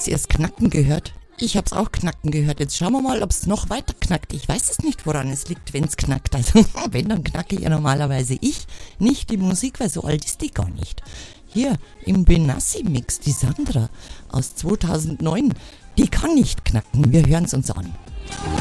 Habt ihr es knacken gehört? Ich hab's auch knacken gehört. Jetzt schauen wir mal, ob's noch weiter knackt. Ich weiß es nicht, woran es liegt, wenn's knackt. Also, wenn, dann knacke ja normalerweise ich, nicht die Musik, weil so alt ist die gar nicht. Hier im Benassi-Mix, die Sandra aus 2009, die kann nicht knacken. Wir hören's uns an.